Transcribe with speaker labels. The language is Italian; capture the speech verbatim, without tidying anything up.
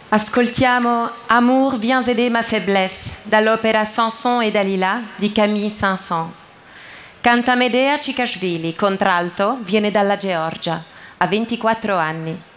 Speaker 1: Ascoltiamo Amour, viens aider ma faiblesse dall'opera Samson e Dalila di Camille Saint-Saëns. Canta Medea Cikashvili, contralto, viene dalla Georgia, ha ventiquattro anni.